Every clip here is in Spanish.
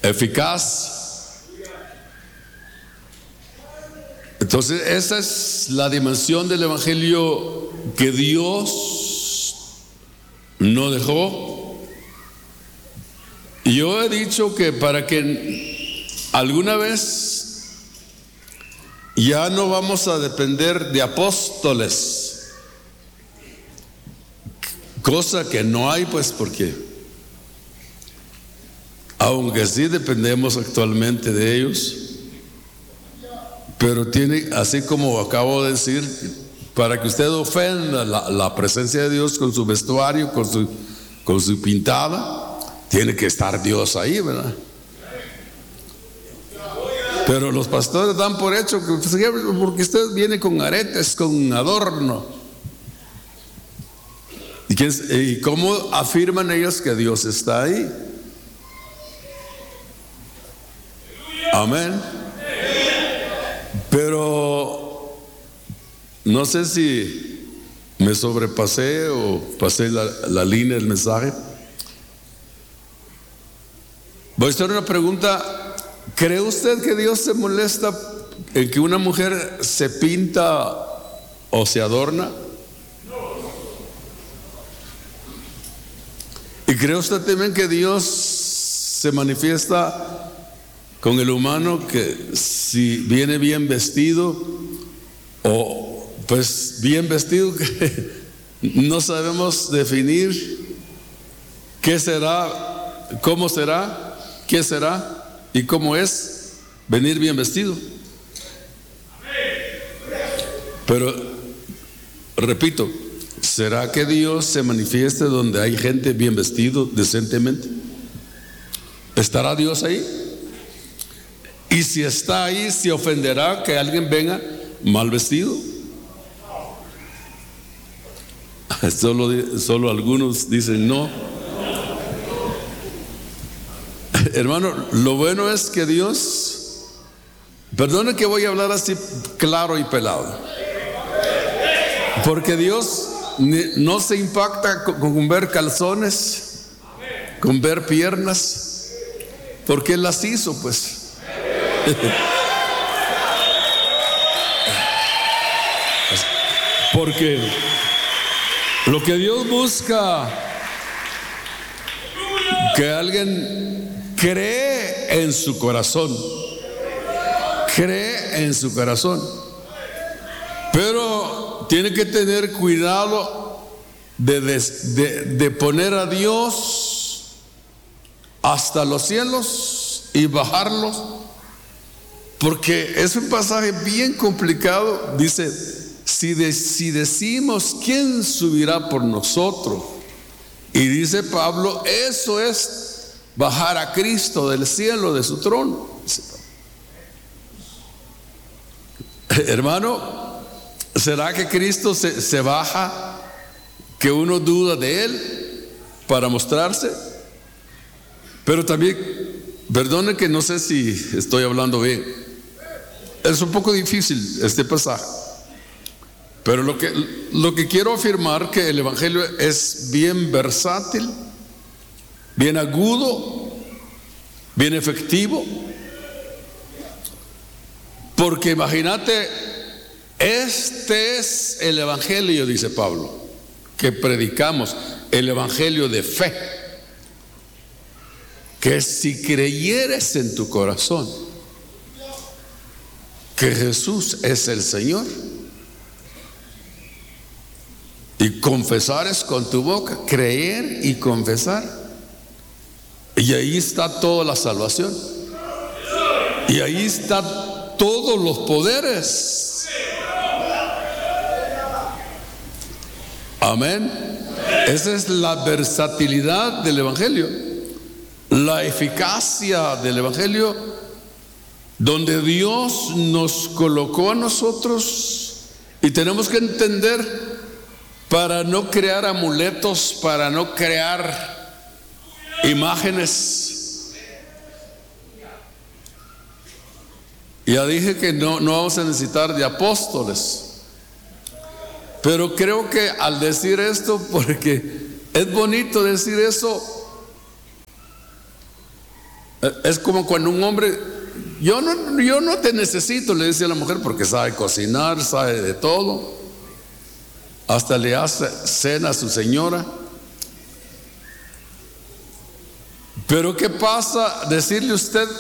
eficaz. Entonces, esa es la dimensión del Evangelio que Dios no dejó. Y yo he dicho que para que alguna vez ya no vamos a depender de apóstoles, cosa que no hay, pues, porque aunque sí dependemos actualmente de ellos, pero tiene, así como acabo de decir, para que usted ofenda la presencia de Dios con su vestuario, con su pintada, tiene que estar Dios ahí, ¿verdad? Pero los pastores dan por hecho que porque usted viene con aretes, con adorno. ¿Y cómo afirman ellos que Dios está ahí? Amén. Pero no sé si me sobrepasé o pasé la línea del mensaje. Voy a hacer una pregunta. ¿Cree usted que Dios se molesta en que una mujer se pinta o se adorna? ¿Y cree usted también que Dios se manifiesta con el humano, que si viene bien vestido o pues bien vestido, que no sabemos definir qué será, cómo será, qué será y cómo es venir bien vestido? Pero repito, ¿será que Dios se manifieste donde hay gente bien vestido decentemente? ¿Estará Dios ahí? Y si está ahí, ¿se ofenderá que alguien venga mal vestido? Solo algunos dicen no. Hermano, lo bueno es que Dios, perdone que voy a hablar así claro y pelado, porque Dios no se impacta con ver calzones, con ver piernas, porque Él las hizo, pues. Porque lo que Dios busca, que alguien cree en su corazón, pero tiene que tener cuidado de poner a Dios hasta los cielos y bajarlos, porque es un pasaje bien complicado. Dice, si decimos ¿quién subirá por nosotros? Y dice Pablo, eso es bajar a Cristo del cielo de su trono. Hermano, ¿será que Cristo se baja, que uno duda de Él para mostrarse? Pero también, perdone que no sé si estoy hablando bien, es un poco difícil este pasaje, pero lo que quiero afirmar, que el Evangelio es bien versátil, bien agudo, bien efectivo. Porque imagínate, este es el Evangelio, dice Pablo, que predicamos, el Evangelio de fe, que si creyeres en tu corazón que Jesús es el Señor y confesares con tu boca, creer y confesar, y ahí está toda la salvación, y ahí está todos los poderes. Amén. Esa es la versatilidad del Evangelio, la eficacia del Evangelio, donde Dios nos colocó a nosotros, y tenemos que entender, para no crear amuletos, para no crear imágenes. Ya dije que no vamos a necesitar de apóstoles, pero creo que al decir esto, porque es bonito decir eso, Es como cuando un hombre, yo no te necesito, le dice a la mujer, porque sabe cocinar, sabe de todo, hasta le hace cena a su señora. Pero ¿qué pasa decirle usted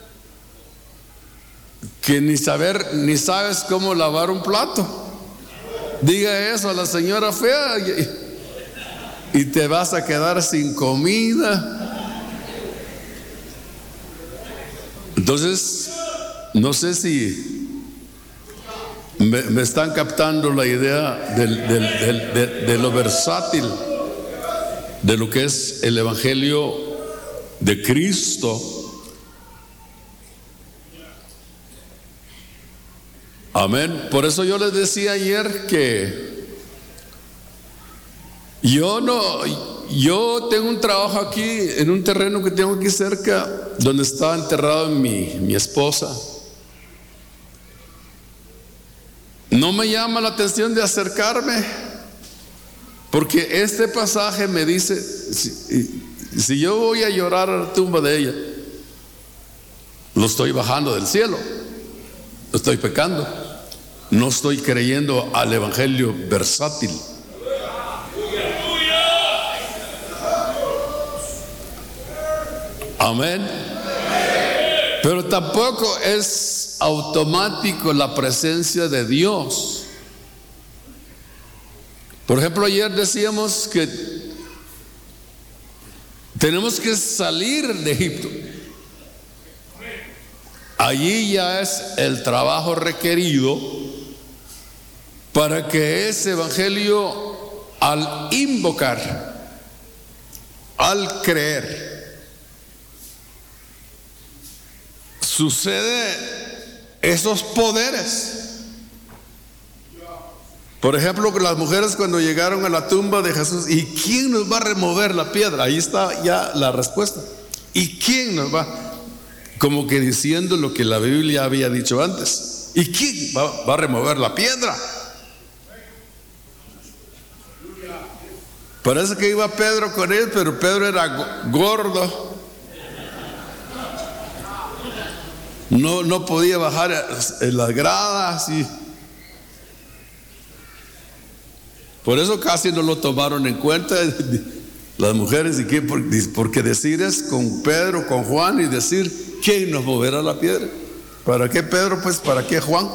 que ni sabes cómo lavar un plato? Diga eso a la señora fea y te vas a quedar sin comida. Entonces, no sé si me están captando la idea de lo versátil de lo que es el Evangelio de Cristo. Amén. Por eso yo les decía ayer que yo tengo un trabajo aquí en un terreno que tengo aquí cerca, donde está enterrado mi esposa. No me llama la atención de acercarme, porque este pasaje me dice, si yo voy a llorar a la tumba de ella, lo estoy bajando del cielo, estoy pecando, no estoy creyendo al evangelio versátil. Amén. Pero tampoco es automático la presencia de Dios. Por ejemplo, ayer decíamos que tenemos que salir de Egipto. Allí ya es el trabajo requerido para que ese evangelio, al invocar, al creer, sucede esos poderes. Por ejemplo, las mujeres cuando llegaron a la tumba de Jesús, ¿y quién nos va a remover la piedra? Ahí está ya la respuesta. ¿Y quién nos va? Como que diciendo lo que la Biblia había dicho antes. ¿Y quién va a remover la piedra? Parece que iba Pedro con él, pero Pedro era gordo. No podía bajar en las gradas y por eso casi no lo tomaron en cuenta las mujeres. ¿Y qué? Porque decir es con Pedro, con Juan, y decir ¿quién nos moverá la piedra? ¿Para qué Pedro? Pues ¿para qué Juan?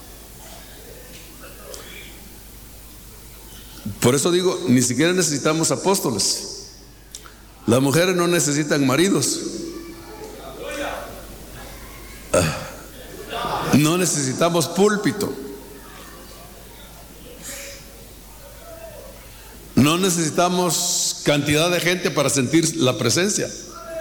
Por eso digo, ni siquiera necesitamos apóstoles. Las mujeres no necesitan maridos. No necesitamos púlpito. No necesitamos cantidad de gente para sentir la presencia.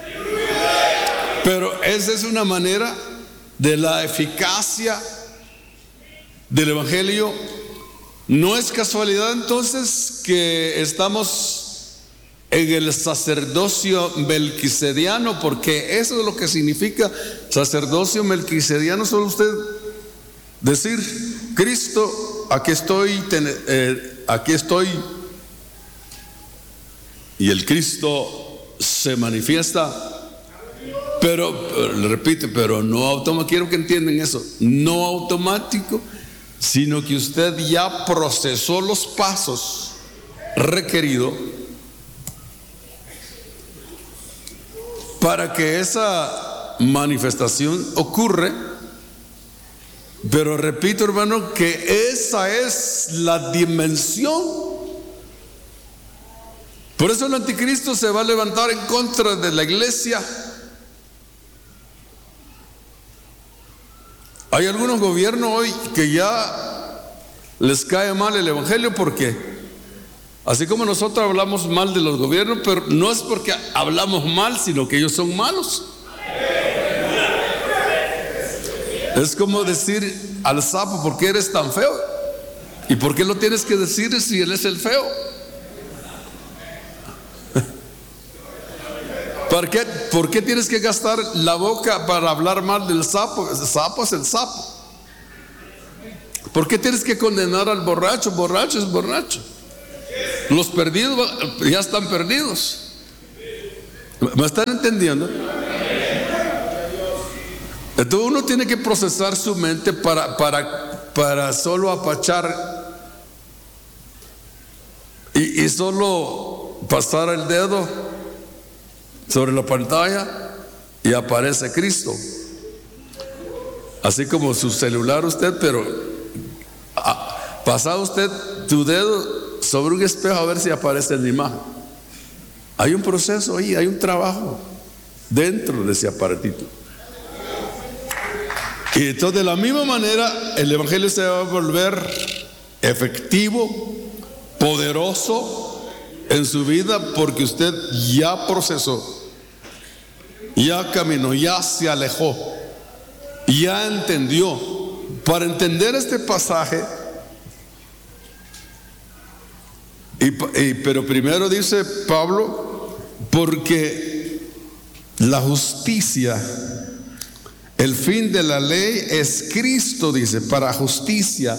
Pero esa es una manera de la eficacia del evangelio. No es casualidad entonces que estamos en el sacerdocio melquisediano, porque eso es lo que significa sacerdocio melquisediano. Solo usted decir: Cristo, aquí estoy, y el Cristo se manifiesta. Pero le repito, pero no automático. Quiero que entiendan eso, no automático, sino que usted ya procesó los pasos requeridos para que esa manifestación ocurra. Pero repito, hermano, que esa es la dimensión. Por eso el anticristo se va a levantar en contra de la iglesia. Hay algunos gobiernos hoy que ya les cae mal el evangelio, porque así como nosotros hablamos mal de los gobiernos, pero no es porque hablamos mal, sino que ellos son malos. Es como decir al sapo: ¿por qué eres tan feo? ¿Y por qué lo tienes que decir si él es el feo? ¿Por qué tienes que gastar la boca para hablar mal del sapo? El sapo es el sapo. ¿Por qué tienes que condenar al borracho? Borracho es borracho. Los perdidos ya están perdidos. ¿Me están entendiendo? Entonces uno tiene que procesar su mente para solo apachar y solo pasar el dedo sobre la pantalla y aparece Cristo. Así como su celular usted, pero pasa usted tu dedo sobre un espejo a ver si aparece en la imagen. Hay un proceso ahí, hay un trabajo dentro de ese aparatito. Y entonces de la misma manera el Evangelio se va a volver efectivo, poderoso en su vida, porque usted ya procesó, ya caminó, ya se alejó, ya entendió. Para entender este pasaje, pero primero dice Pablo, porque la justicia, el fin de la ley es Cristo, dice, para justicia.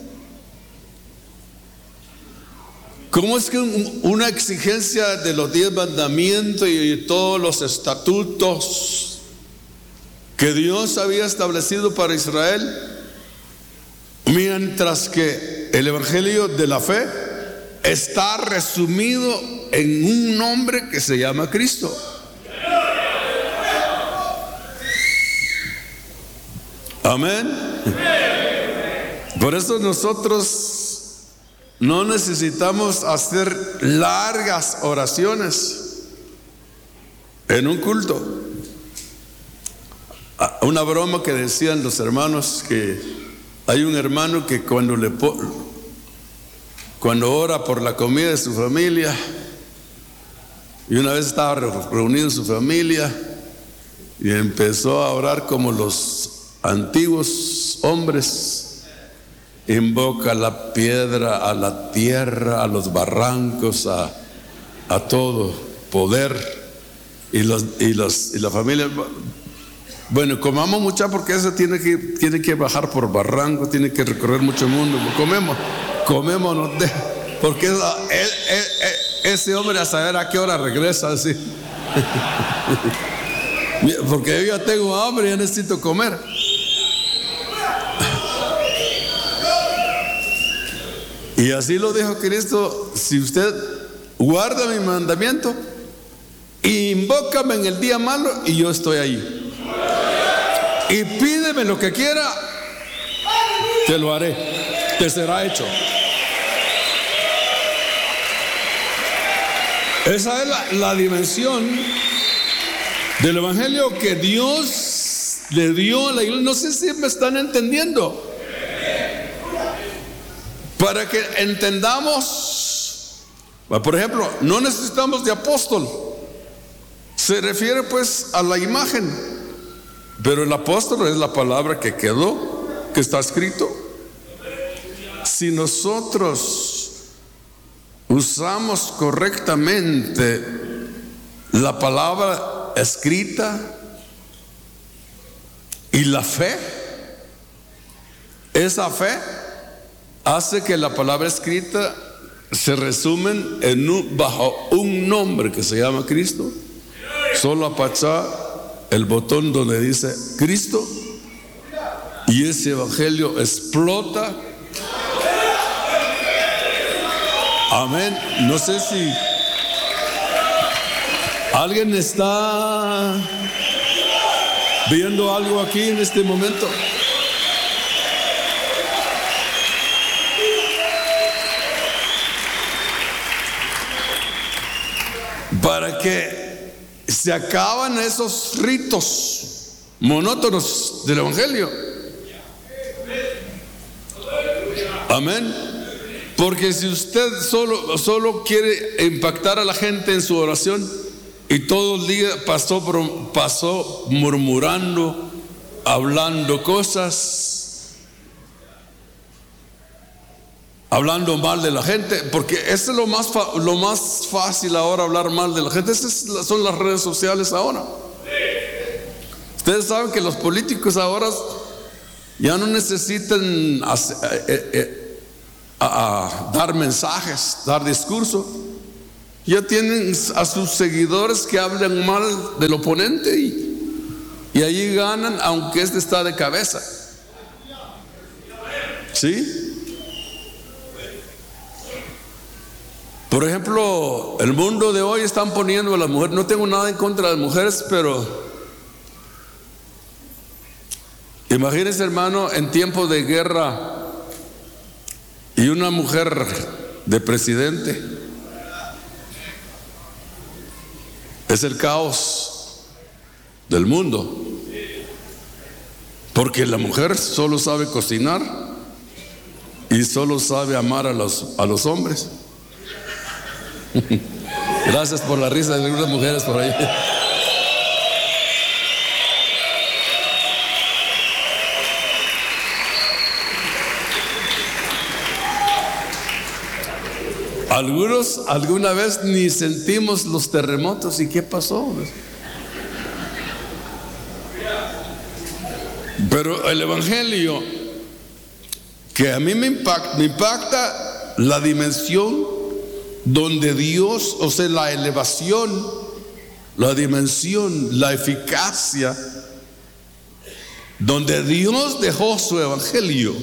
¿Cómo es que una exigencia de los 10 mandamientos y todos los estatutos que Dios había establecido para Israel, mientras que el Evangelio de la fe está resumido en un nombre que se llama Cristo? Amén. Por eso nosotros no necesitamos hacer largas oraciones en un culto. Una broma que decían los hermanos, que hay un hermano que cuando ora por la comida de su familia, y una vez estaba reunido en su familia y empezó a orar como los antiguos hombres, invoca a la piedra, a la tierra, a los barrancos, a todo poder, y la familia, bueno, comamos mucha, porque eso tiene que bajar por barranco, tiene que recorrer mucho mundo, comemos, porque ese hombre a saber a qué hora regresa así. Porque yo ya tengo hambre, ya necesito comer. Y así lo dijo Cristo: si usted guarda mi mandamiento, invócame en el día malo y yo estoy ahí. Y pídeme lo que quiera, te lo haré, te será hecho. Esa es la dimensión del Evangelio que Dios le dio a la iglesia. No sé si me están entendiendo. Para que entendamos, por ejemplo, no necesitamos de apóstol. Se refiere pues a la imagen, pero el apóstol es la palabra que quedó, que está escrito. Si nosotros usamos correctamente la palabra escrita y la fe, esa fe hace que la palabra escrita se resumen bajo un nombre que se llama Cristo. Solo apachar el botón donde dice Cristo y ese evangelio explota. Amén. No sé si alguien está viendo algo aquí en este momento. Para que se acaban esos ritos monótonos del evangelio. Amén. Porque si usted solo quiere impactar a la gente en su oración y todo el día pasó murmurando, hablando cosas, hablando mal de la gente, porque eso es lo más fácil ahora, hablar mal de la gente. Esas son las redes sociales ahora. Ustedes saben que los políticos ahora ya no necesitan dar mensajes, dar discurso. Ya tienen a sus seguidores que hablan mal del oponente y allí ganan, aunque este está de cabeza. ¿Sí? Por ejemplo, el mundo de hoy están poniendo a las mujeres, no tengo nada en contra de las mujeres, pero imagínense, hermano, en tiempos de guerra y una mujer de presidente. Es el caos del mundo, porque la mujer solo sabe cocinar y solo sabe amar a los hombres. Gracias por la risa de algunas mujeres por ahí. Algunos alguna vez ni sentimos los terremotos. ¿Y qué pasó? Pero el evangelio que a mí me impacta la dimensión donde Dios, o sea, la elevación, la dimensión, la eficacia, donde Dios dejó su evangelio.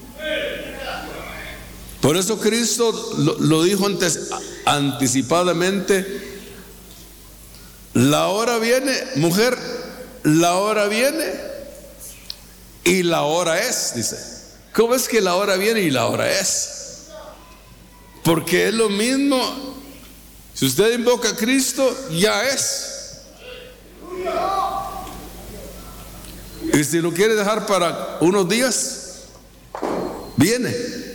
Por eso Cristo lo dijo anticipadamente: la hora viene, mujer, la hora viene y la hora es, dice. ¿Cómo es que la hora viene y la hora es? Porque es lo mismo. Si usted invoca a Cristo, ya es. Y si lo quiere dejar para unos días, viene.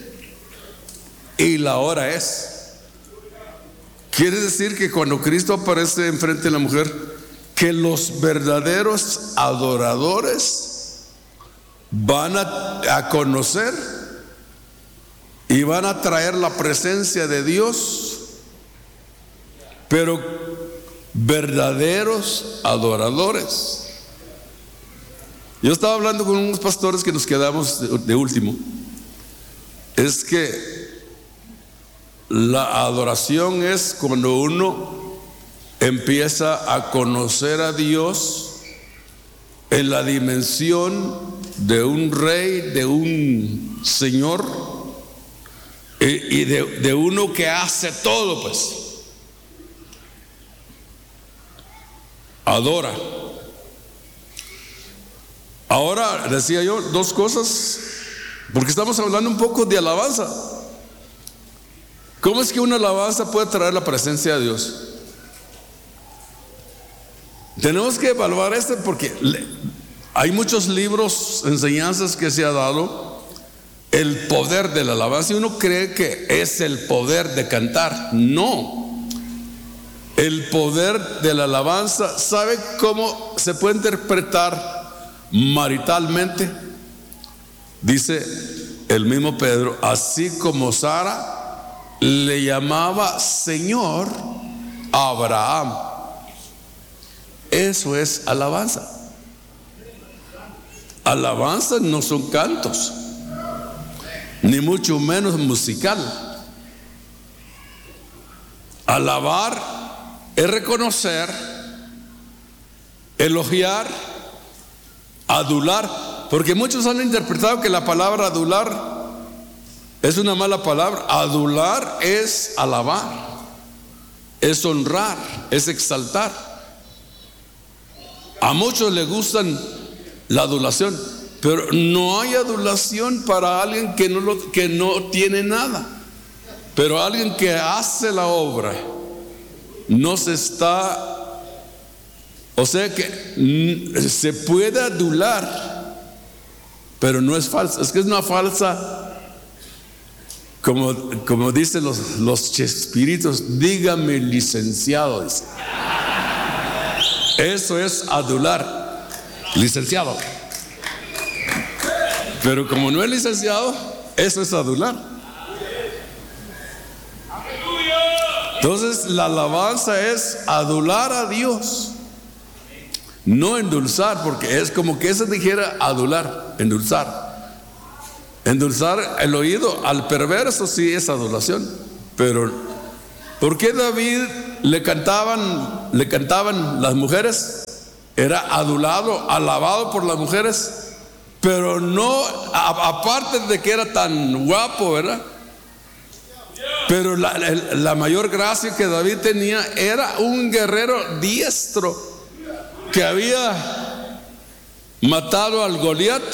Y la hora es. Quiere decir que cuando Cristo aparece enfrente de la mujer, que los verdaderos adoradores van a conocer y van a traer la presencia de Dios, pero verdaderos adoradores. Yo estaba hablando con unos pastores que nos quedamos de último. Es que la adoración es cuando uno empieza a conocer a Dios en la dimensión de un rey, de un señor, y de uno que hace todo, pues. Adora. Ahora decía yo dos cosas, porque estamos hablando un poco de alabanza. ¿Cómo es que una alabanza puede traer la presencia de Dios? Tenemos que evaluar esto, porque hay muchos libros, enseñanzas que se ha dado el poder de la alabanza, y uno cree que es el poder de cantar. No, el poder de la alabanza, ¿sabe cómo se puede interpretar maritalmente? Dice el mismo Pedro: así como Sara le llamaba Señor a Abraham. Eso es alabanza. Alabanza no son cantos, ni mucho menos musical. Alabar es reconocer, elogiar, adular, porque muchos han interpretado que la palabra adular es una mala palabra. Adular es alabar, es honrar, es exaltar. A muchos les gustan la adulación, pero no hay adulación para alguien que no tiene nada. Pero alguien que hace la obra no se está, o sea que se puede adular, pero no es falsa. Es que es una falsa, como dicen los chespiritos: dígame licenciado, dice. Eso es adular, licenciado. Pero como no es licenciado, eso es adular. Entonces la alabanza es adular a Dios, no endulzar, porque es como que eso dijera adular, endulzar. Endulzar el oído al perverso sí es adulación. Pero ¿por qué David le cantaban las mujeres era adulado, alabado por las mujeres, pero no, aparte de que era tan guapo, ¿verdad? Pero la mayor gracia que David tenía era un guerrero diestro que había matado al Goliat.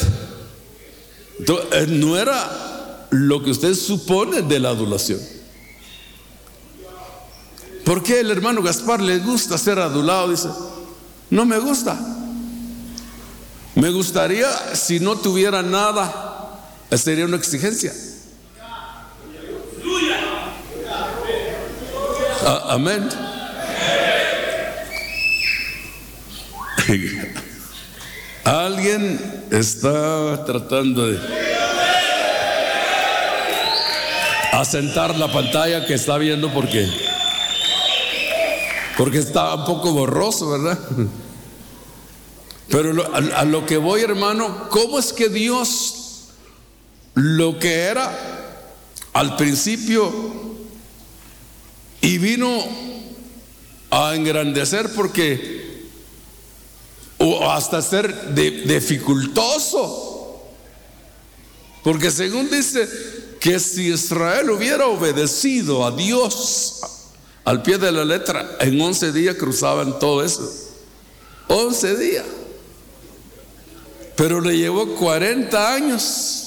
No era lo que usted supone de la adulación. ¿Por qué el hermano Gaspar le gusta ser adulado? Dice, no me gusta. Me gustaría si no tuviera nada, sería una exigencia. Amén. Alguien está tratando de asentar la pantalla que está viendo porque está un poco borroso, ¿verdad? Pero a lo que voy, hermano, ¿cómo es que Dios, lo que era al principio, y vino a engrandecer o hasta ser dificultoso? Porque según dice que si Israel hubiera obedecido a Dios al pie de la letra, en 11 días cruzaban todo eso. 11 días. Pero le llevó 40 años.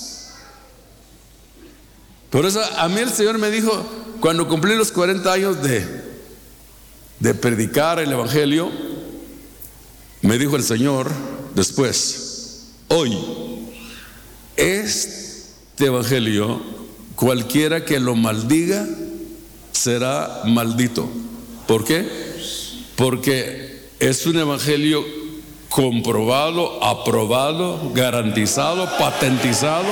Por eso a mí el Señor me dijo, cuando cumplí los 40 años de predicar el Evangelio, me dijo el Señor después, hoy, este Evangelio, cualquiera que lo maldiga, será maldito. ¿Por qué? Porque es un Evangelio comprobado, aprobado, garantizado, patentizado.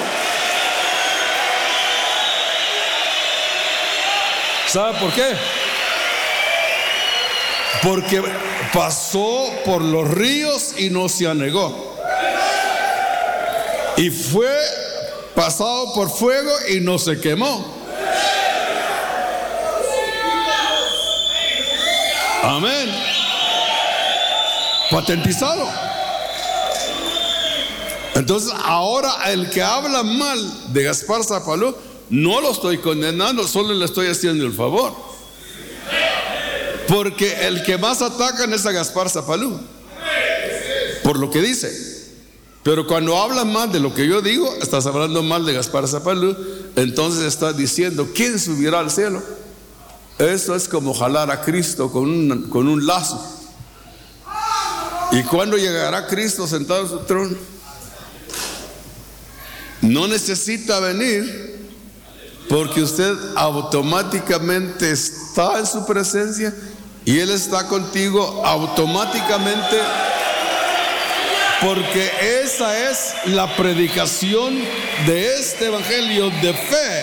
¿Sabe por qué? Porque pasó por los ríos y no se anegó. Y fue pasado por fuego y no se quemó. Amén. Patentizado. Entonces ahora el que habla mal de Gaspar Zapalú, no lo estoy condenando, solo le estoy haciendo el favor. Porque el que más atacan es a Gaspar Zapalú, por lo que dice. Pero cuando hablan mal de lo que yo digo, estás hablando mal de Gaspar Zapalú. Entonces estás diciendo, ¿quién subirá al cielo? Eso es como jalar a Cristo con un lazo. ¿Y cuándo llegará Cristo sentado en su trono? No necesita venir, porque usted automáticamente está en su presencia y Él está contigo automáticamente, porque esa es la predicación de este Evangelio de fe.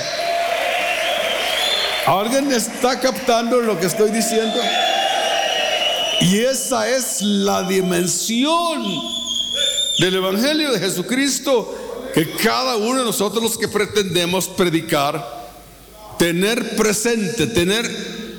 ¿Alguien está captando lo que estoy diciendo? Y esa es la dimensión del Evangelio de Jesucristo, que cada uno de nosotros los que pretendemos predicar, tener presente, tener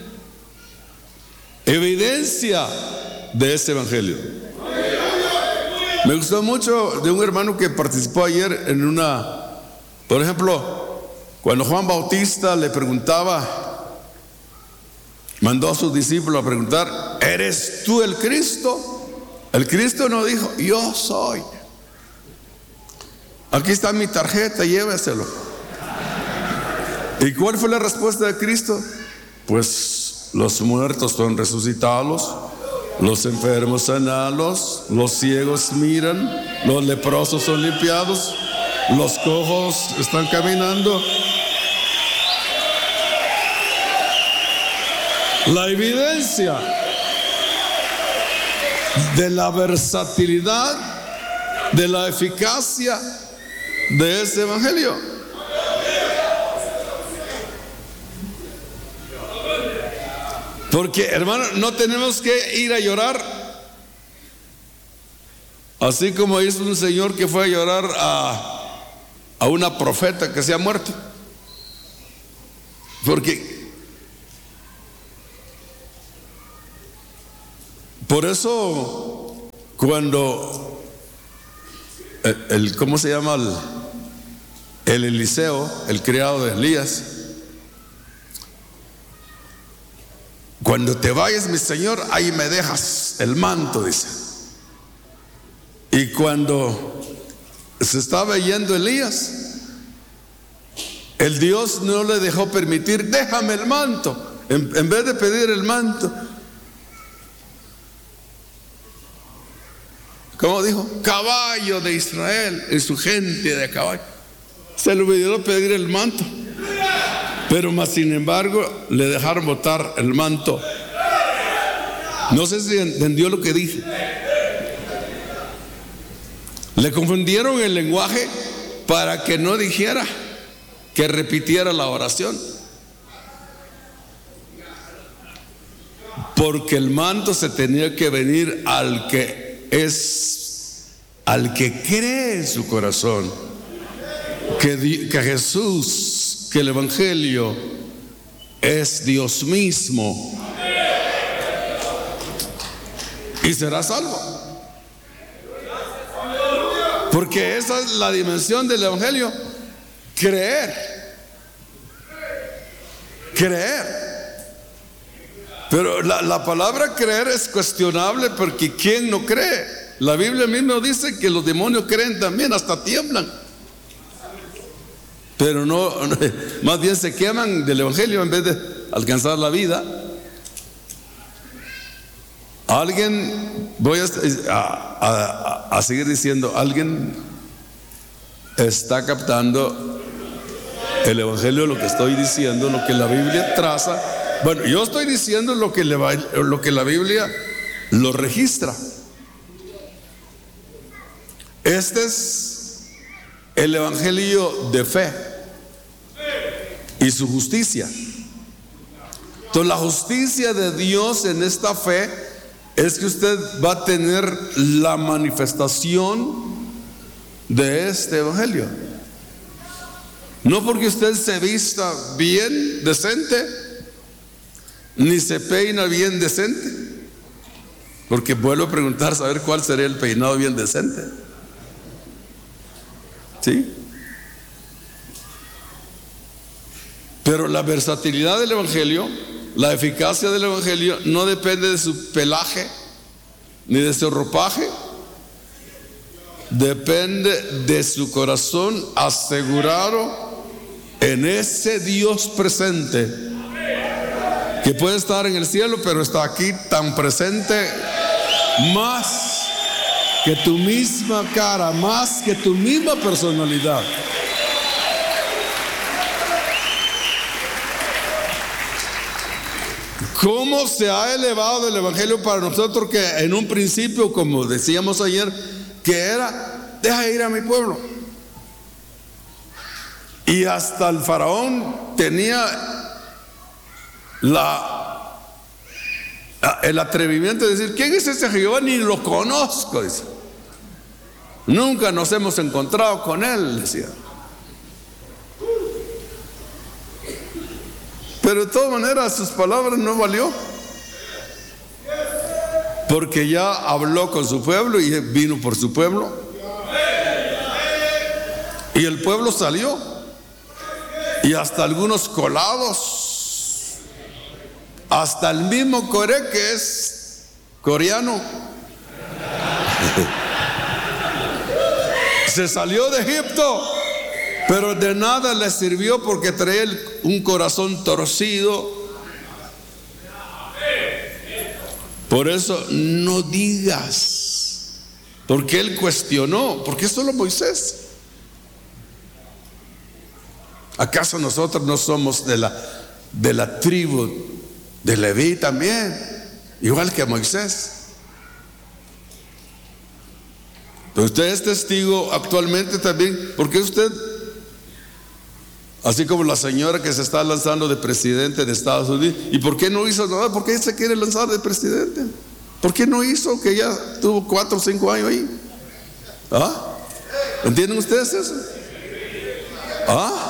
evidencia de ese Evangelio. Me gustó mucho de un hermano que participó ayer en por ejemplo, cuando Juan Bautista le preguntaba, mandó a sus discípulos a preguntar, ¿eres tú el Cristo? El Cristo no dijo, yo soy. Aquí está mi tarjeta, lléveselo. ¿Y cuál fue la respuesta de Cristo? Pues los muertos son resucitados, los enfermos sanados, los ciegos miran, los leprosos son limpiados, los cojos están caminando. La evidencia de la versatilidad, de la eficacia de ese Evangelio. Porque, hermano, no tenemos que ir a llorar así como hizo un señor que fue a llorar a una profeta que se ha muerto. Porque por eso cuando ¿cómo se llama? El Eliseo, el criado de Elías: cuando te vayas, mi señor, ahí me dejas el manto, dice. Y cuando se estaba yendo Elías, el Dios no le dejó permitir: déjame el manto. En vez de pedir el manto, ¿cómo dijo? Caballo de Israel y su gente de caballo. Se le olvidó pedir el manto, pero más sin embargo le dejaron botar el manto. No sé si entendió lo que dije. Le confundieron el lenguaje para que no dijera, que repitiera la oración, porque el manto se tenía que venir al que cree en su corazón que Jesús, que el Evangelio es Dios mismo, y será salvo. Porque esa es la dimensión del Evangelio: creer. Pero la palabra creer es cuestionable, porque ¿quién no cree? La Biblia misma dice que los demonios creen también, hasta tiemblan. Pero no, más bien se queman del Evangelio en vez de alcanzar la vida. Alguien, voy a seguir diciendo, alguien está captando el Evangelio, lo que estoy diciendo, lo que la Biblia traza. Bueno, yo estoy diciendo lo que la Biblia lo registra. Este es el Evangelio de fe y su justicia. Entonces, la justicia de Dios en esta fe es que usted va a tener la manifestación de este Evangelio. No porque usted se vista bien, decente, ni se peina bien, decente. Porque vuelvo a preguntar, saber cuál sería el peinado bien decente. ¿Sí? Pero la versatilidad del Evangelio, la eficacia del Evangelio, no depende de su pelaje ni de su ropaje. Depende de su corazón asegurado en ese Dios presente, que puede estar en el cielo, pero está aquí tan presente, más que tu misma cara, más que tu misma personalidad. ¿Cómo se ha elevado el Evangelio para nosotros, que en un principio, como decíamos ayer, que era: deja ir a mi pueblo? Y hasta el faraón tenía el atrevimiento de decir: ¿quién es ese Jehová? Ni lo conozco, dice. Nunca nos hemos encontrado con él, decía. Pero de todas maneras sus palabras no valió, porque ya habló con su pueblo y vino por su pueblo, y el pueblo salió, y hasta algunos colados, hasta el mismo Coré, que es coreano, se salió de Egipto, pero de nada le sirvió, porque traía un corazón torcido. Por eso no digas, porque él cuestionó: ¿por qué solo Moisés? ¿Acaso nosotros no somos de la tribu de Leví también, igual que Moisés? Pero usted es testigo actualmente también. ¿Por qué usted, así como la señora que se está lanzando de presidente de Estados Unidos, y por qué no hizo nada? ¿Por qué se quiere lanzar de presidente? ¿Por qué no hizo, que ya tuvo 4 o 5 años ahí? ¿Ah? ¿Entienden ustedes eso? ¿Ah?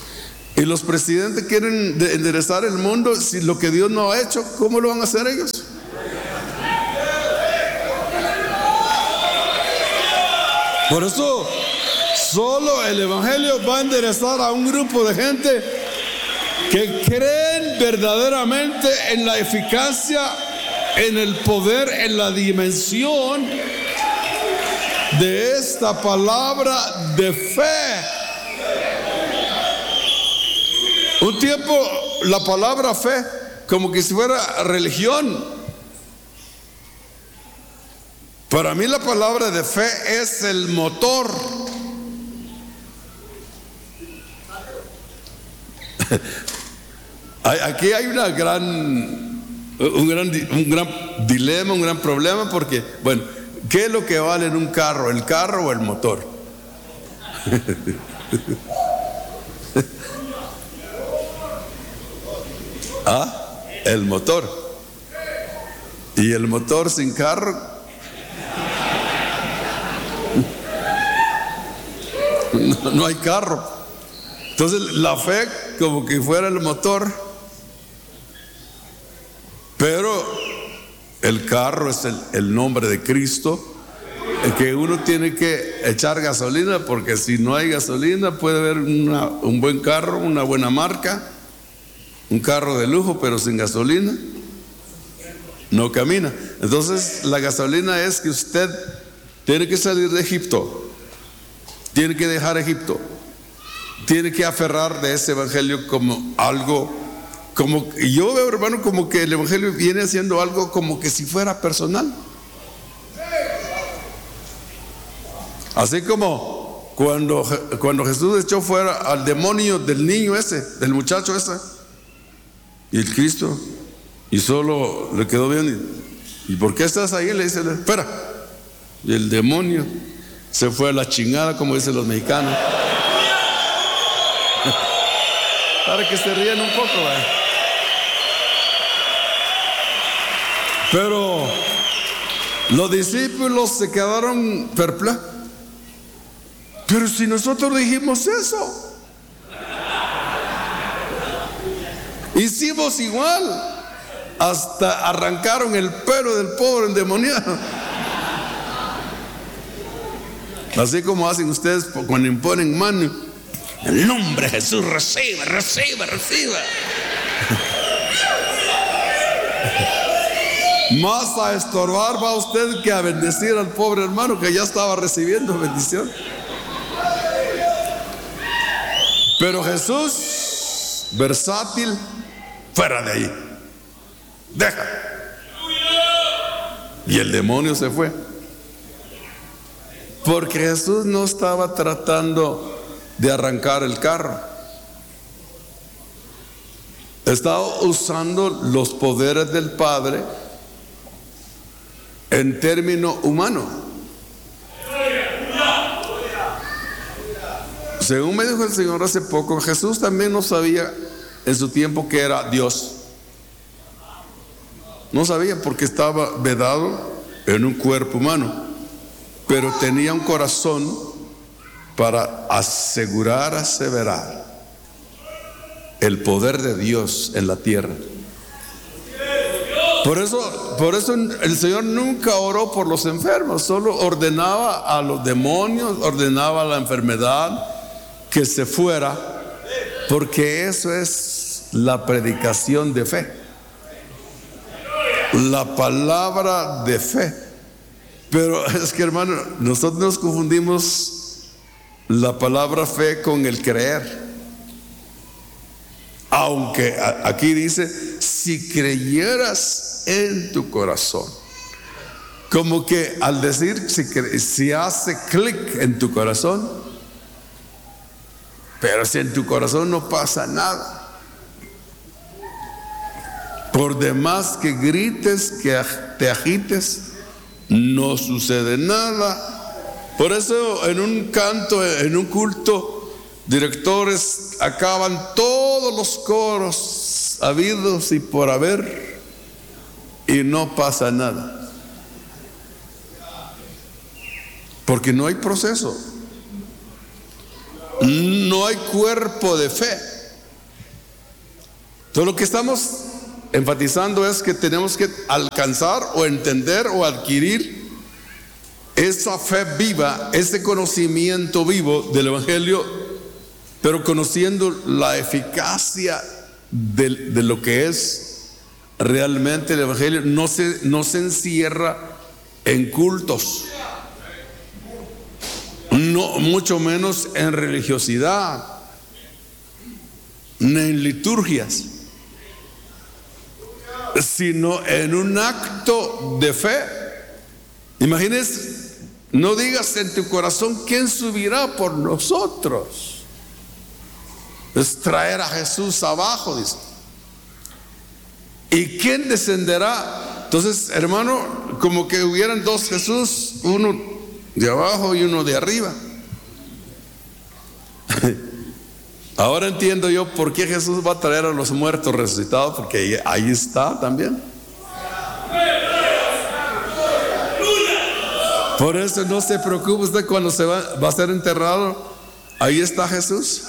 Y los presidentes quieren enderezar el mundo. Si lo que Dios no ha hecho, ¿cómo lo van a hacer ellos? Por eso, solo el Evangelio va a enderezar a un grupo de gente que creen verdaderamente en la eficacia, en el poder, en la dimensión de esta palabra de fe. Un tiempo la palabra fe como que si fuera religión. Para mí la palabra de fe es el motor. Aquí hay un gran dilema, un gran problema, porque, bueno, ¿qué es lo que vale en un carro? ¿El carro o el motor? El motor. Y el motor sin carro, no hay carro. Entonces la fe como que fuera el motor, pero el carro es el nombre de Cristo, el que uno tiene que echar gasolina, porque si no hay gasolina puede haber un buen carro, una buena marca, un carro de lujo, pero sin gasolina no camina. Entonces la gasolina es que usted tiene que salir de Egipto, tiene que dejar Egipto, tiene que aferrar de ese evangelio como algo, como yo veo, hermano, como que el evangelio viene haciendo algo como que si fuera personal. Así como cuando Jesús echó fuera al demonio del niño ese, del muchacho ese, y el Cristo, y solo le quedó bien. ¿Y por qué estás ahí? Le dice, espera. Y el demonio se fue a la chingada, como dicen los mexicanos. Para que se rían un poco, ¿eh? Pero los discípulos se quedaron perplejos. Pero si nosotros dijimos eso, hicimos igual. Hasta arrancaron el pelo del pobre endemoniado. Así como hacen ustedes cuando imponen mano. En el nombre de Jesús, reciba, reciba, reciba. Más a estorbar va usted que a bendecir al pobre hermano que ya estaba recibiendo bendición. Pero Jesús, versátil, fuera de ahí. Deja. Y el demonio se fue. Porque Jesús no estaba tratando de arrancar el carro. Estaba usando los poderes del Padre en término humano. Según me dijo el Señor hace poco, Jesús también no sabía en su tiempo que era Dios. No sabía porque estaba vedado en un cuerpo humano, pero tenía un corazón para asegurar, aseverar el poder de Dios en la tierra. Por eso el Señor nunca oró por los enfermos, solo ordenaba a los demonios, ordenaba a la enfermedad que se fuera, porque eso es la predicación de fe. La palabra de fe. Pero es que, hermano, nosotros nos confundimos la palabra fe con el creer. Aunque aquí dice, si creyeras en tu corazón. Como que al decir, si hace clic en tu corazón, pero si en tu corazón no pasa nada. Por demás que grites, que te agites, no sucede nada. Por eso en un canto, en un culto, directores acaban todos los coros habidos y por haber, y no pasa nada. Porque no hay proceso, no hay cuerpo de fe. Todo lo que estamos enfatizando es que tenemos que alcanzar o entender o adquirir esa fe viva, ese conocimiento vivo del Evangelio, pero conociendo la eficacia de lo que es realmente el Evangelio, no se encierra en cultos, no, mucho menos en religiosidad, ni en liturgias, sino en un acto de fe. Imagínense, no digas en tu corazón: ¿quién subirá por nosotros? Es traer a Jesús abajo, dice. ¿Y quién descenderá? Entonces, hermano, como que hubieran dos Jesús, uno de abajo y uno de arriba. Ahora entiendo yo por qué Jesús va a traer a los muertos resucitados, porque ahí está también. Por eso no se preocupe usted cuando va a ser enterrado. Ahí está Jesús.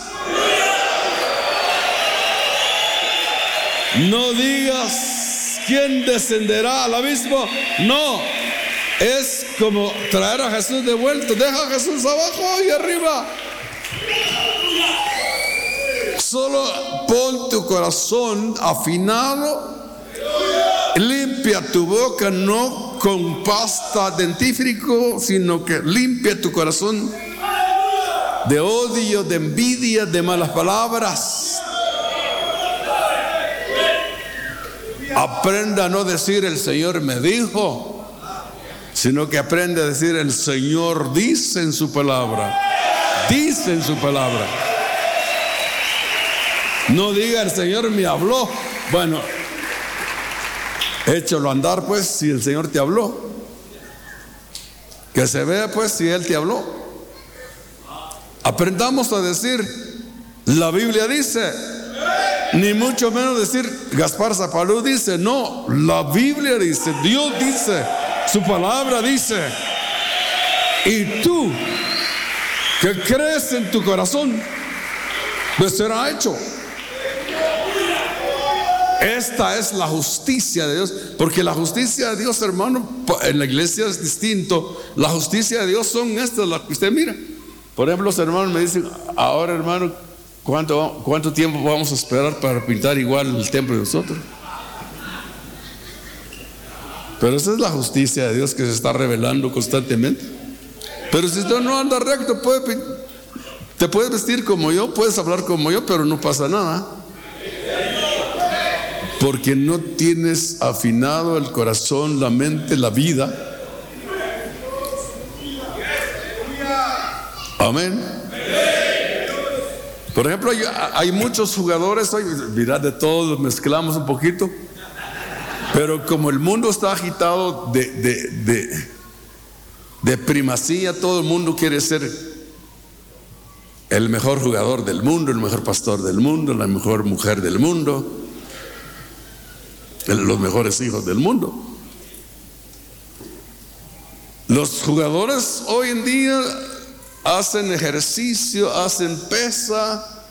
No digas: ¿quién descenderá al abismo? No, es como traer a Jesús de vuelta. Deja a Jesús abajo y arriba. Solo pon tu corazón afinado, limpia tu boca, no con pasta dentífrico, sino que limpia tu corazón de odio, de envidia, de malas palabras. Aprenda a no decir el Señor me dijo, sino que aprende a decir el Señor dice en su palabra. Dice en su palabra. No diga el Señor me habló. Bueno, échalo a andar pues si el Señor te habló. Que se vea pues si Él te habló. Aprendamos a decir la Biblia dice, ni mucho menos decir Gaspar Zapalú dice. No, la Biblia dice, Dios dice, su palabra dice. Y tú que crees en tu corazón, pues será hecho. Esta es la justicia de Dios, porque la justicia de Dios, hermano, en la iglesia es distinto. La justicia de Dios son estas, las que usted mira. Por ejemplo, los hermanos me dicen: ahora, hermano, ¿cuánto tiempo vamos a esperar para pintar igual el templo de nosotros? Pero esa es la justicia de Dios que se está revelando constantemente. Pero si usted no anda recto, te puedes vestir como yo, puedes hablar como yo, pero no pasa nada. Porque no tienes afinado el corazón, la mente, la vida. Amén. Por ejemplo, hay muchos jugadores hoy, mirad, de todos mezclamos un poquito. Pero como el mundo está agitado de primacía, todo el mundo quiere ser el mejor jugador del mundo, el mejor pastor del mundo, la mejor mujer del mundo, los mejores hijos del mundo. Los jugadores hoy en día hacen ejercicio, hacen pesa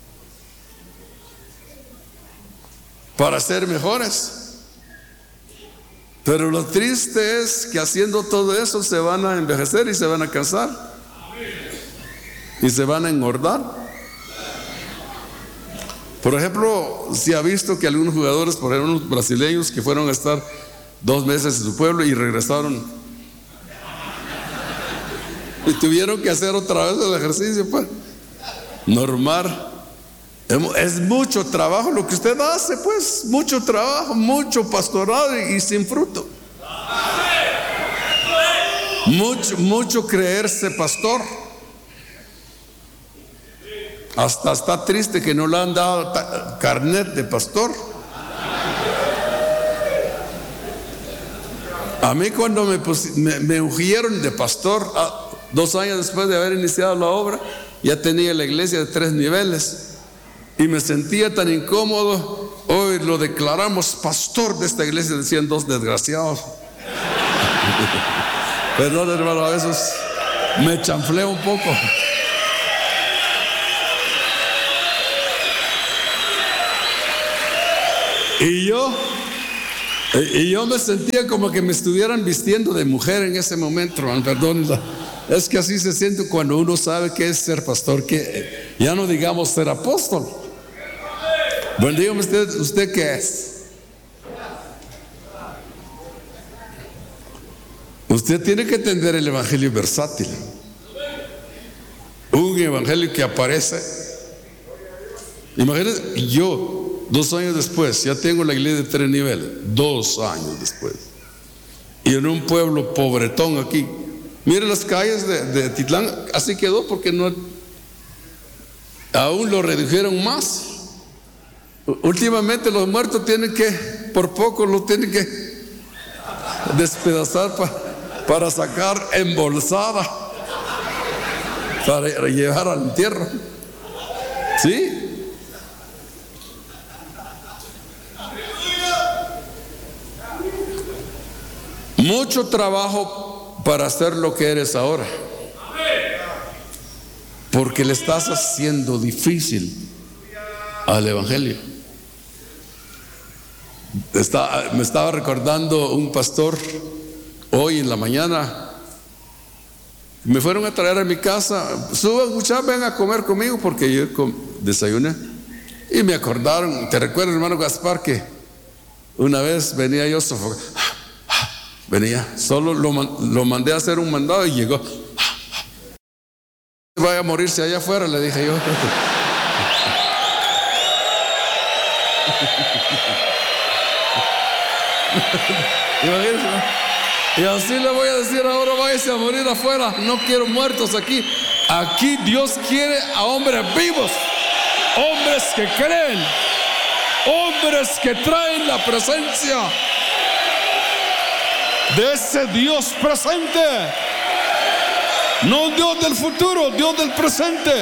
para ser mejores. Pero lo triste es que haciendo todo eso se van a envejecer y se van a cansar y se van a engordar. Por ejemplo, se ha visto que algunos jugadores, por ejemplo, unos brasileños que fueron a estar 2 meses en su pueblo y regresaron y tuvieron que hacer otra vez el ejercicio, pues normal. Es mucho trabajo lo que usted hace, pues mucho trabajo, mucho pastorado y sin fruto. Mucho creerse pastor. Hasta está triste que no le han dado carnet de pastor. A mí cuando me ungieron de pastor, 2 años después de haber iniciado la obra, ya tenía la iglesia de 3 niveles. Y me sentía tan incómodo. Hoy lo declaramos pastor de esta iglesia, decían 2 desgraciados. Perdón, hermano, a veces me chanfleo un poco. Y yo Y yo me sentía como que me estuvieran vistiendo de mujer en ese momento, hermano. Perdón, es que así se siente cuando uno sabe qué es ser pastor, que ya no digamos ser apóstol. Bueno, dígame usted qué es. Usted tiene que entender el evangelio versátil. Un evangelio que aparece. Imagínense, yo 2 años después ya tengo la iglesia de 3 niveles. 2 años después. Y en un pueblo pobretón aquí. Mire las calles de Titlán, así quedó porque no, aún lo redujeron más. Últimamente los muertos tienen que, por poco lo tienen que despedazar para sacar embolsada, para llevar al entierro. ¿Sí? Mucho trabajo para hacer lo que eres ahora, porque le estás haciendo difícil al evangelio. Me estaba recordando un pastor hoy en la mañana. Me fueron a traer a mi casa. Suban, muchachos, ven a comer conmigo, porque yo desayuné. Y me acordaron, ¿te recuerdas, hermano Gaspar, que una vez venía yo sofocado? Venía, solo lo mandé a hacer un mandado y llegó. Vaya a morirse allá afuera, le dije yo. Y así le voy a decir ahora: váyase a morir afuera, no quiero muertos aquí. Aquí Dios quiere a hombres vivos, hombres que creen, hombres que traen la presencia de ese Dios presente. No un Dios del futuro, Dios del presente.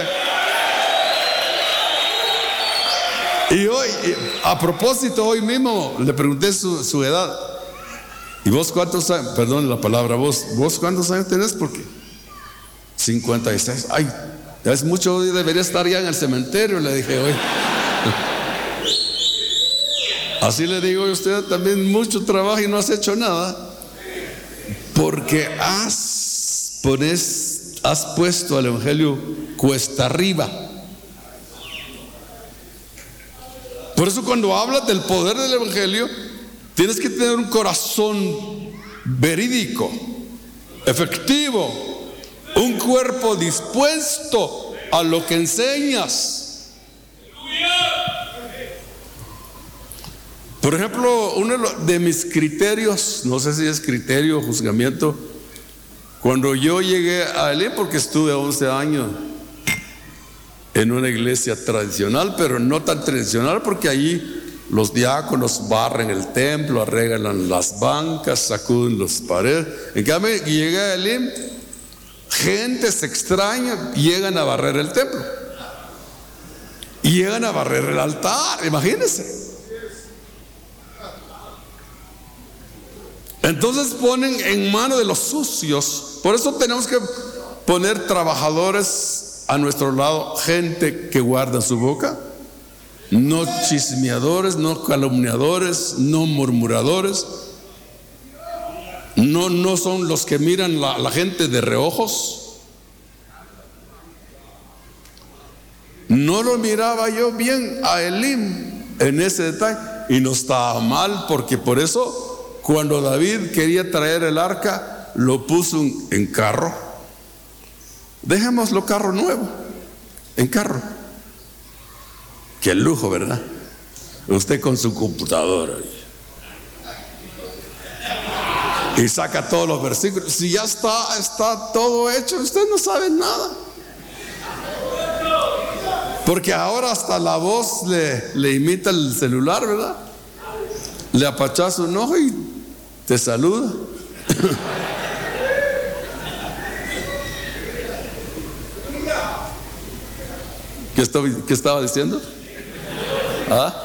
Y hoy, a propósito, hoy mismo le pregunté su edad. ¿Y vos cuántos años? Perdón la palabra, vos cuántos años tenés? Porque 56. Ay, ya es mucho, hoy debería estar ya en el cementerio, le dije hoy. Así le digo a usted también, mucho trabajo y no has hecho nada. Porque has puesto al evangelio cuesta arriba. Por eso cuando hablas del poder del evangelio, tienes que tener un corazón verídico, efectivo, un cuerpo dispuesto a lo que enseñas. Por ejemplo, uno de mis criterios, no sé si es criterio o juzgamiento, cuando yo llegué a Elim, porque estuve 11 años en una iglesia tradicional, pero no tan tradicional, porque allí los diáconos barren el templo, arreglan las bancas, sacuden las paredes. En cambio, llegué a Elim, gentes extrañas llegan a barrer el templo y llegan a barrer el altar, imagínense. Entonces ponen en mano de los sucios. Por eso tenemos que poner trabajadores a nuestro lado, gente que guarda su boca, no chismeadores, no calumniadores, no murmuradores, no son los que miran la gente de reojos. No lo miraba yo bien a Elim en ese detalle, y no estaba mal, porque por eso cuando David quería traer el arca, lo puso en carro. Dejémoslo carro nuevo, en carro. Qué lujo, ¿verdad? Usted con su computadora y saca todos los versículos. Si ya está todo hecho, usted no sabe nada. Porque ahora hasta la voz le imita el celular, ¿verdad? Le apachas un ojo y te saluda. ¿Qué estaba diciendo? ¿Ah?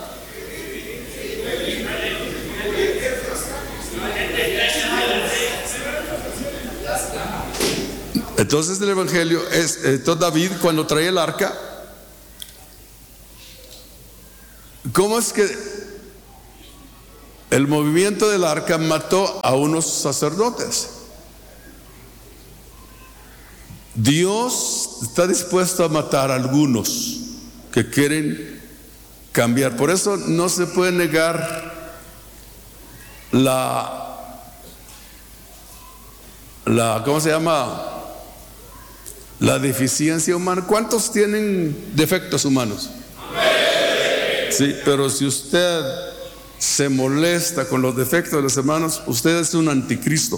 Entonces el evangelio es, entonces David cuando trae el arca, ¿cómo es que el movimiento del arca mató a unos sacerdotes. Dios está dispuesto a matar a algunos que quieren cambiar. Por eso no se puede negar ¿cómo se llama? La deficiencia humana. ¿Cuántos tienen defectos humanos? Sí, pero si usted se molesta con los defectos de los hermanos, usted es un anticristo.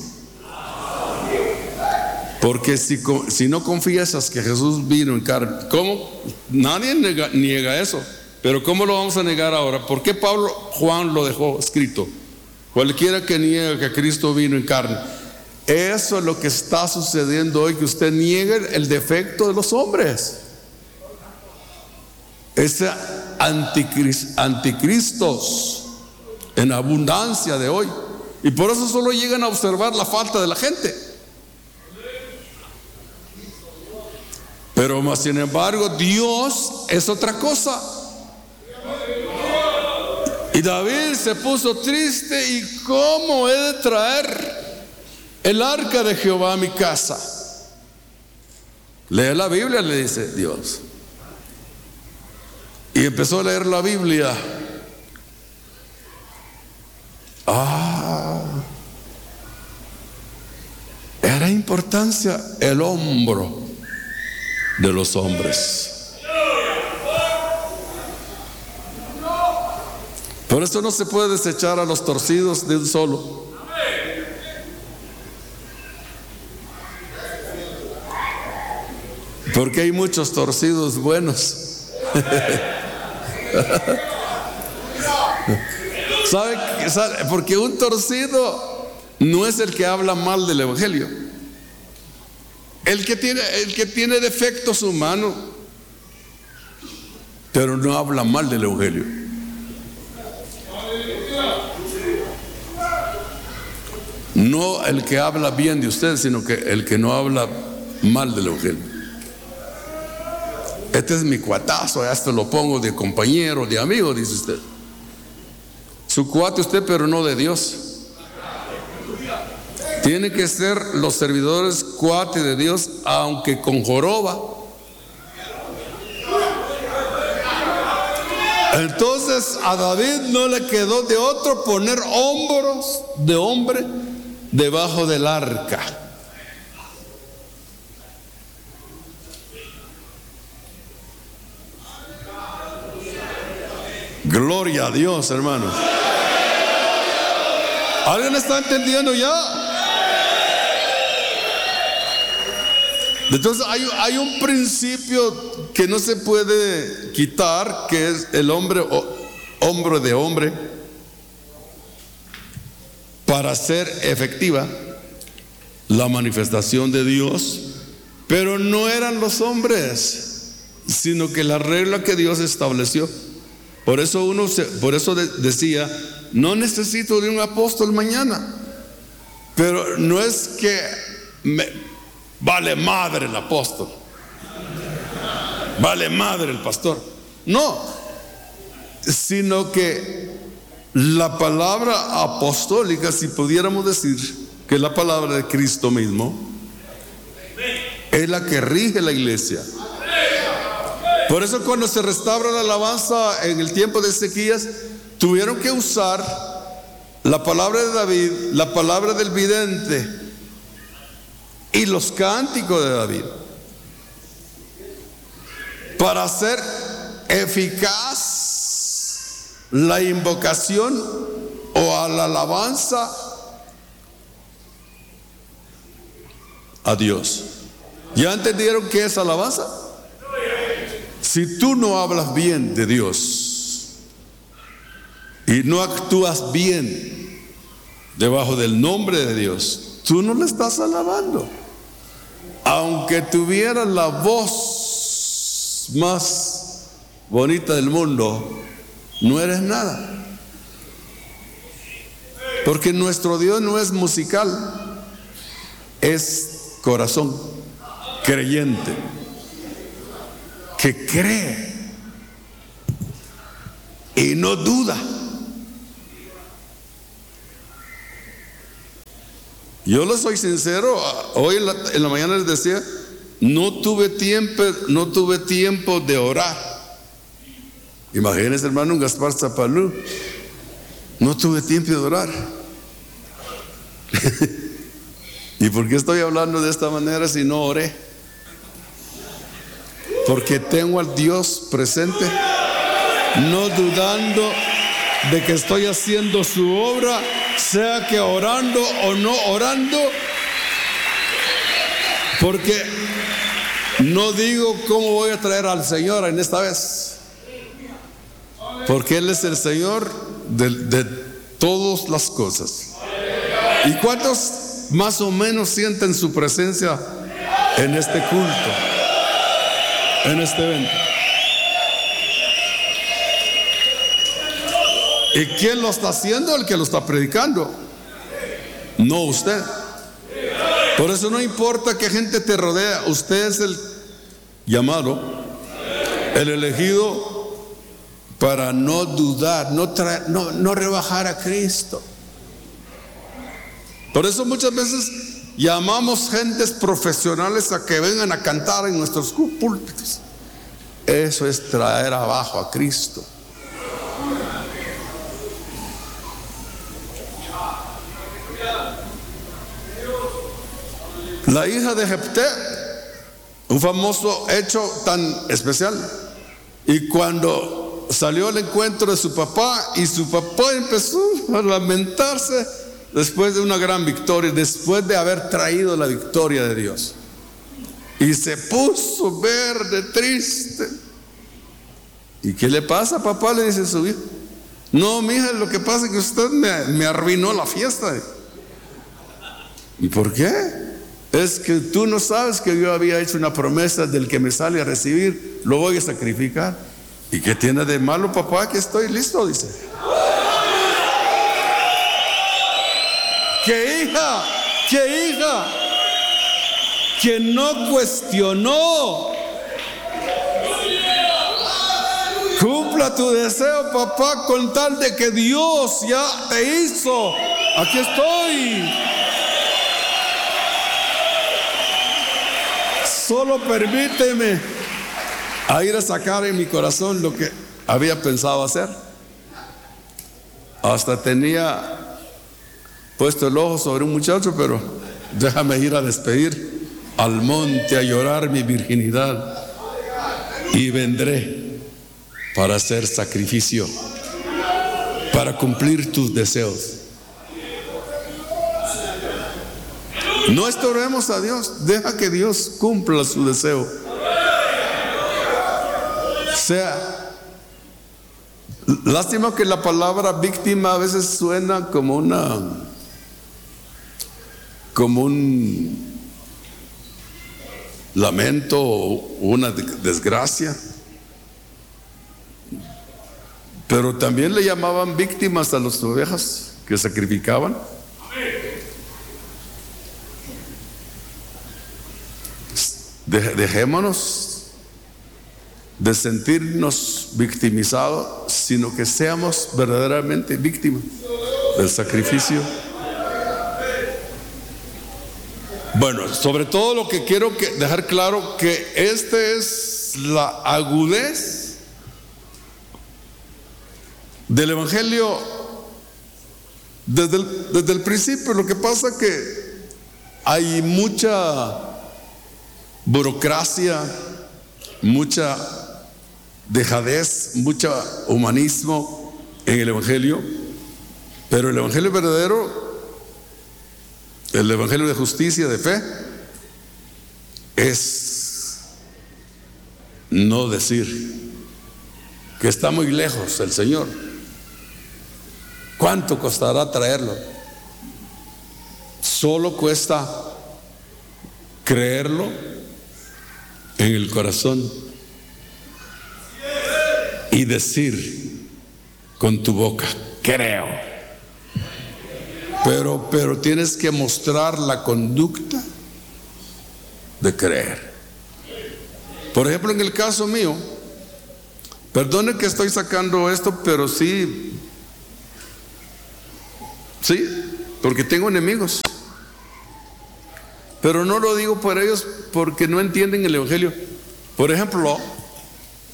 Porque si no confiesas que Jesús vino en carne, ¿cómo? Nadie niega eso. Pero ¿cómo lo vamos a negar ahora? ¿Por qué Juan lo dejó escrito? Cualquiera que niegue que Cristo vino en carne. Eso es lo que está sucediendo hoy, que usted niegue el defecto de los hombres. Ese anticristos en abundancia de hoy. Y por eso solo llegan a observar la falta de la gente. Pero más sin embargo, Dios es otra cosa. Y David se puso triste. ¿Y cómo he de traer el arca de Jehová a mi casa? Lee la Biblia, le dice Dios. Y empezó a leer la Biblia. Era importancia el hombro de los hombres. Por eso no se puede desechar a los torcidos de un solo. Porque hay muchos torcidos buenos. ¿Sabe? Porque un torcido no es el que habla mal del evangelio. El que tiene defectos humanos, pero no habla mal del evangelio. No el que habla bien de usted, sino que el que no habla mal del evangelio. Este es mi cuatazo, ya esto lo pongo de compañero, de amigo, dice usted. Su cuate usted, pero no de Dios. Tiene que ser los servidores cuate de Dios, aunque con joroba. Entonces a David no le quedó de otro poner hombros de hombre debajo del arca. Gloria a Dios, hermanos. ¿Alguien está entendiendo ya? Entonces hay un principio que no se puede quitar, que es el hombro de hombre, para hacer efectiva la manifestación de Dios. Pero no eran los hombres, sino que la regla que Dios estableció. Por eso decía, no necesito de un apóstol mañana. Pero no es que vale madre el apóstol, vale madre el pastor. No, sino que la palabra apostólica, si pudiéramos decir que la palabra de Cristo mismo, es la que rige la iglesia. Por eso cuando se restaura la alabanza en el tiempo de Ezequías, tuvieron que usar la palabra de David, la palabra del vidente y los cánticos de David para hacer eficaz la invocación o a la alabanza a Dios. ¿Ya entendieron qué es alabanza? Si tú no hablas bien de Dios y no actúas bien debajo del nombre de Dios, tú no le estás alabando. Aunque tuvieras la voz más bonita del mundo, no eres nada. Porque nuestro Dios no es musical, es corazón creyente, que cree y no duda. Yo les soy sincero, hoy en la mañana les decía, no tuve tiempo de orar. Imagínense, hermano, un Gaspar Zapalú, no tuve tiempo de orar. ¿Y por qué estoy hablando de esta manera si no oré? Porque tengo al Dios presente, no dudando de que estoy haciendo su obra, sea que orando o no orando, porque no digo cómo voy a traer al Señor en esta vez, porque Él es el Señor de todas las cosas. ¿Y cuántos más o menos sienten su presencia en este culto, en este evento? ¿Y quién lo está haciendo? El que lo está predicando, no usted. Por eso no importa qué gente te rodea, usted es el llamado, el elegido para no dudar, no rebajar a Cristo. Por eso muchas veces llamamos gentes profesionales a que vengan a cantar en nuestros púlpitos. Eso es traer abajo a Cristo. La hija de Jefté, un famoso hecho tan especial, y cuando salió al encuentro de su papá, y su papá empezó a lamentarse después de una gran victoria, después de haber traído la victoria de Dios, y se puso verde, triste. ¿Y qué le pasa, papá?, le dice su hijo. No, mija, lo que pasa es que usted me arruinó la fiesta. ¿Y por qué? Es que tú no sabes que yo había hecho una promesa: del que me sale a recibir, lo voy a sacrificar. ¿Y qué tiene de malo, papá? Que estoy listo, dice. ¿Qué hija? ¿Qué hija? Que no cuestionó. Cumpla tu deseo, papá, con tal de que Dios ya te hizo. Aquí estoy. Solo permíteme a ir a sacar en mi corazón lo que había pensado hacer. Hasta tenía puesto el ojo sobre un muchacho, pero déjame ir a despedir al monte a llorar mi virginidad, y vendré para hacer sacrificio, para cumplir tus deseos. No estorbemos a Dios, deja que Dios cumpla su deseo. Lástima que la palabra víctima a veces suena como un lamento o una desgracia, pero también le llamaban víctimas a las ovejas que sacrificaban. Dejémonos de sentirnos victimizados, sino que seamos verdaderamente víctimas del sacrificio. Bueno, sobre todo lo que quiero dejar claro, que este es la agudez del Evangelio desde el principio. Lo que pasa es que hay mucha burocracia, mucha dejadez, mucho humanismo en el Evangelio, pero el Evangelio verdadero, el Evangelio de justicia, de fe, es no decir que está muy lejos el Señor. ¿Cuánto costará traerlo? Solo cuesta creerlo en el corazón y decir con tu boca: creo. Pero tienes que mostrar la conducta de creer. Por ejemplo, en el caso mío, perdone que estoy sacando esto, pero sí, porque tengo enemigos. Pero no lo digo por ellos porque no entienden el Evangelio. Por ejemplo,